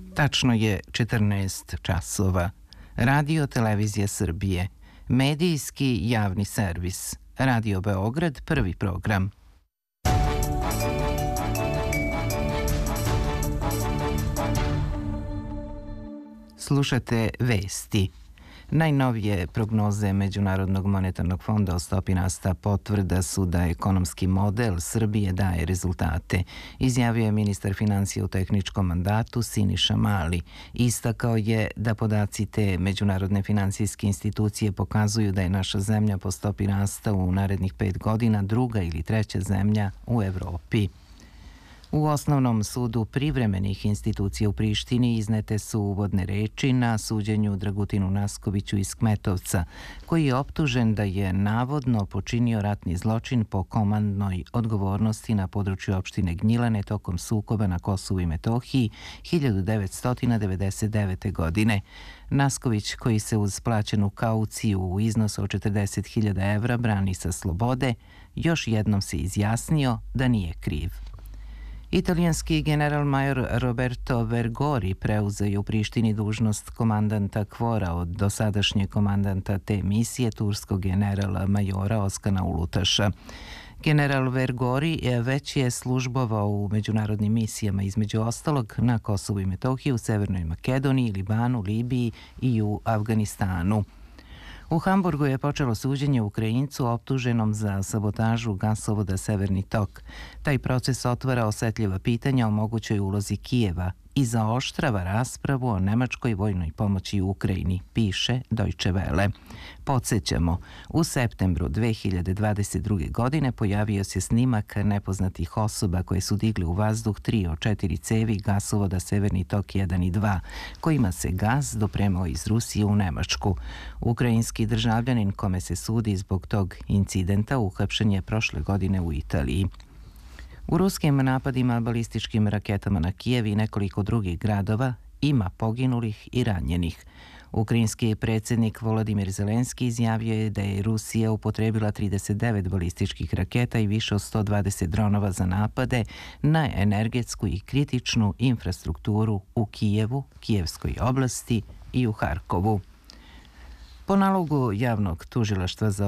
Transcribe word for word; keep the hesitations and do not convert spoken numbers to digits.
Tačno je četrnaest časova. Radio Televizija Srbije. Medijski javni servis. Radio Beograd, prvi program. Slušate vesti. Najnovije prognoze Međunarodnog monetarnog fonda o stopi rasta potvrda su da ekonomski model Srbije daje rezultate, izjavio je ministar finansija u tehničkom mandatu Siniša Mali. Istakao je da podaci te međunarodne finansijske institucije pokazuju da je naša zemlja po stopi rasta u narednih pet godina druga ili treća zemlja u Evropi. U Osnovnom sudu privremenih institucija u Prištini iznete su uvodne reči na suđenju Dragutinu Naskoviću iz Kmetovca, koji je optužen da je navodno počinio ratni zločin po komandnoj odgovornosti na području opštine Gnjilane tokom sukoba na Kosovu i Metohiji hiljadu devetsto devedeset devete. godine. Nasković, koji se uz plaćenu kauciju u iznosu od četrdeset hiljada evra brani sa slobode, još jednom se izjasnio da nije kriv. Italijanski general major Roberto Vergori preuzeo je u Prištini dužnost komandanta KFOR-a od dosadašnjeg komandanta te misije turskog generala majora Oskana Ulutaša. General Vergori već je službovao u međunarodnim misijama, između ostalog na Kosovu i Metohiji, u Severnoj Makedoniji, Libanu, Libiji i u Afganistanu. U Hamburgu je počelo suđenje Ukrajincu optuženom za sabotažu gasovoda Severni tok. Taj proces otvara osetljiva pitanja o mogućoj ulozi Kijeva i zaoštrava raspravu o nemačkoj vojnoj pomoći u Ukrajini, piše Deutsche Welle. Podsjećamo, u septembru dve hiljade dvadeset druge. godine pojavio se snimak nepoznatih osoba koje su digli u vazduh tri od četiri cevi gasovoda Severni tok jedan i dva, kojima se gas dopremao iz Rusije u Nemačku. Ukrajinski državljanin kome se sudi zbog tog incidenta uhapšen je prošle godine u Italiji. U ruskim napadima balističkim raketama na Kijev i nekoliko drugih gradova ima poginulih i ranjenih. Ukrajinski predsjednik Volodimir Zelenski izjavio je da je Rusija upotrebila trideset devet balističkih raketa i više od sto dvadeset dronova za napade na energetsku i kritičnu infrastrukturu u Kijevu, Kijevskoj oblasti i u Harkovu. Po nalogu javnog tužilaštva za